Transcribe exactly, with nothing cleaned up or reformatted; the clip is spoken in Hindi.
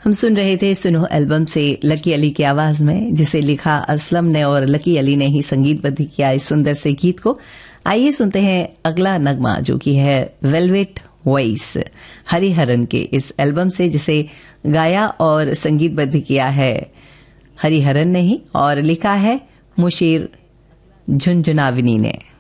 हम सुन रहे थे सुनो एल्बम से लकी अली की आवाज में, जिसे लिखा असलम ने और लकी अली ने ही संगीतबद्ध किया इस सुंदर से गीत को। आइए सुनते हैं अगला नगमा, जो कि है वेलवेट वॉइस हरिहरन के इस एल्बम से, जिसे गाया और संगीतबद्ध किया है हरिहरन ने ही और लिखा है मुशीर झुंझुनाविनी ने।